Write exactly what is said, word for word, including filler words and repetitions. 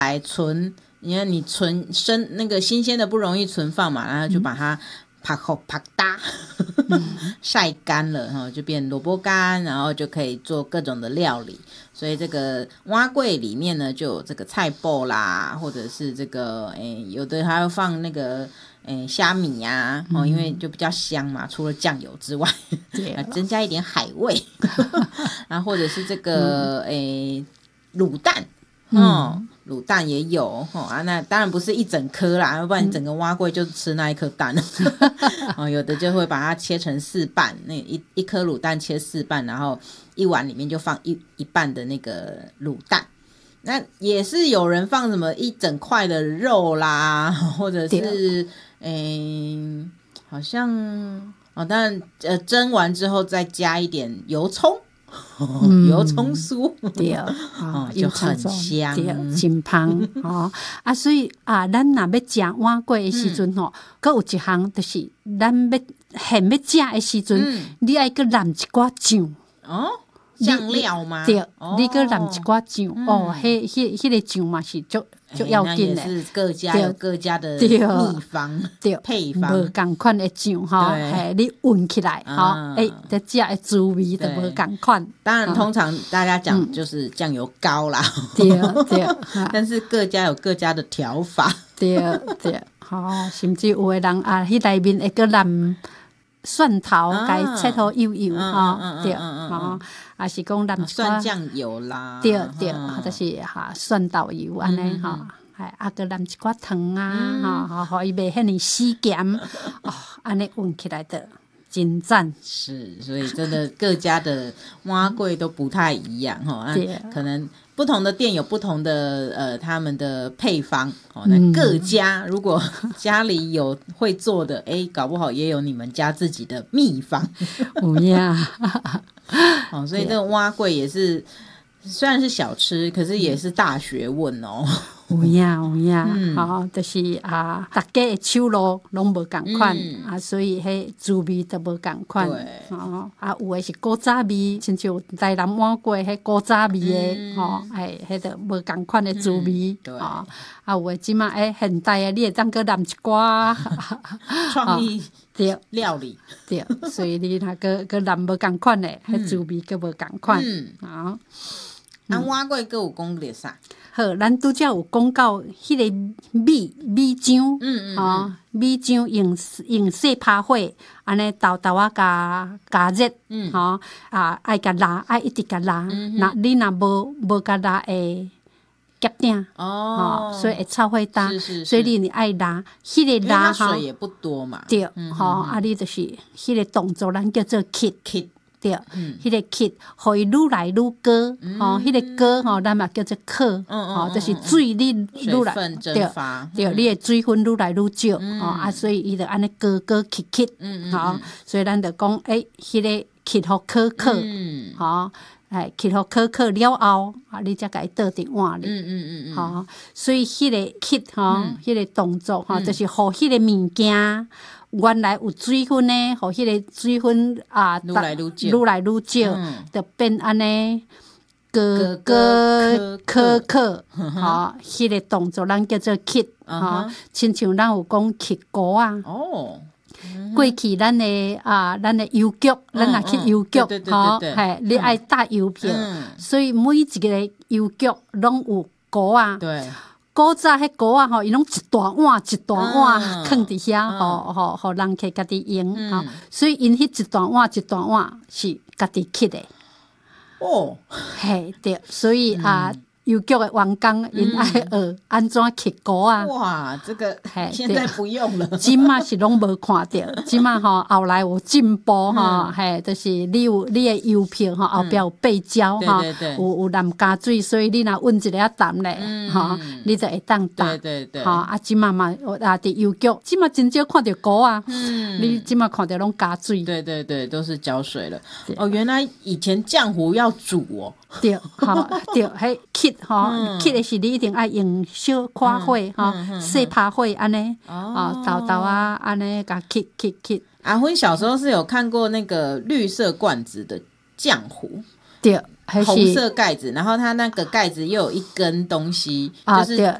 来存，因为你存生那个新鲜的不容易存放嘛，然后就把它啪后啪哒晒干了，然后就变萝卜干，然后就可以做各种的料理。所以这个碗粿里面呢，就有这个菜脯啦，或者是这个诶，有的还要放那个诶虾米呀、啊，哦，因为就比较香嘛，除了酱油之外，增加一点海味，然后或者是这个诶卤蛋。哦，卤蛋也有哦啊，那当然不是一整颗啦，要不然你整个碗粿就吃那一颗蛋。哦，有的就会把它切成四瓣，那一一颗卤蛋切四瓣，然后一碗里面就放一一半的那个卤蛋。那也是有人放什么一整块的肉啦，或者是诶，好像哦，当然呃蒸完之后再加一点油葱。哦嗯、油葱酥对、 哦，就很香， 对，真香哦啊！所以啊，咱若要食碗粿的时阵吼，佮、嗯、有一项就是咱要现要食的时阵，嗯、你爱佮淋一寡酱哦，酱料吗？ 对， 哦、 你佮淋一寡酱、嗯、哦，迄迄迄个酱嘛是足。就要紧的， 是各家有各家的秘方、配方， 无同款的酱哈，嘿，你混起来哈，哎，这食的滋味都无同款。 当然，通常大家讲就是酱油膏啦， 对对， 但是各家有各家的调法， 对对，好，甚至有的人啊，迄内面会搁淋蒜头，该切头油油哈，对，哈。啊是讲淋蒜酱油啦， 对对，或者是哈蒜豆油安尼哈，还啊个淋一寡糖啊，哈，好伊袂遐尼死咸哦，安尼混起来的真赞。 是，所以真的各家的碗粿都不太一样哈，可能不同的店有不同的呃他们的配方哦，那各家如果家里有会做的，哎，搞不好也有你们家自己的秘方。 有呀。 哦，所以这个碗粿也是虽然是小吃，可是也是大学问哦。 有呀有呀，嗯、哦，就是啊，大家的手路拢无共款、嗯、啊，所以迄滋味都无共款。对，哦，啊，有的是古早味，亲像台南碗粿迄古早味的，嗯、哦，哎，迄个无共款的滋味。嗯、对，哦，啊，有的即马哎现代的，你会当搁淋一寡创意对料理， 对，所以你若搁搁淋无共款的，迄滋味搁无共款。嗯，啊， 啊，碗粿搁有讲咧啥？ 好，咱拄则有讲到迄个米米浆，嗯嗯，哦，米浆用用细拍火，安尼豆豆啊加加热，嗯，吼、哦、啊爱甲拉，爱一直甲拉，那、嗯、你若无无甲拉会夹定哦，所以会臭火焦，是是是，所以你爱拉，迄、那个拉哈， 水也不多嘛， 对，吼、嗯哦、啊，你就是迄个动作，咱叫做 kit kit。对，迄、嗯、个 kit， 互伊愈来愈高，嗯、哦，迄、那个高吼，咱嘛叫做壳，嗯嗯、哦，就是水你愈来对， 对，嗯、你的水分愈来愈少，嗯、哦啊，所以伊就安尼高高 kit kit， 嗯好、哦，所以咱就讲，诶、欸，迄、那个 kit 互壳壳，嗯，好，哎 ，kit 互壳壳了后，啊，你才甲伊倒伫碗里，嗯嗯嗯嗯，好，所以迄个 kit 吼、哦，迄、嗯、个动作吼、哦，就是互迄个物件。原来有水分呢，互迄个水分啊， 愈来愈少， 愈来愈少，就变安尼哥哥可可，吼，迄个动作咱叫做 kit， 吼，亲像咱有讲 kit 锅啊。哦。过去咱的啊，咱的邮局，咱若去邮局，吼，嘿，你爱带邮票，所以每一个邮局拢有锅啊。对。古早迄锅啊吼，伊拢一大碗一大碗放伫遐，吼吼，互人客家己用，吼、嗯，所以因迄一大碗一大碗是家己刻的。哦，嘿，对，所以、嗯、啊。邮局的员工因爱学安怎刻锅啊！ 哇，这个现在不用了， 即马是拢无看到，即马吼后来有进步吼，嘿，就是你有你的邮票吼后壁有背胶吼，有有淋加水，所以你若温一个仔淡咧，吼，你就会当打，对对对，吼啊，即马嘛啊伫邮局，即马真少看到锅啊，你即马看到拢加水， 对对对，都是浇水了。哦，原来以前浆糊要煮哦， 对，吼对，迄刻。吼，刻的是你一定爱用小块火，吼，细拍火安尼，哦，豆豆啊，安尼甲刻刻刻。 阿辉小时候是有看过那个绿色罐子的浆糊， 对， 红色盖子，然后它那个盖子又有一根东西， 啊、 就是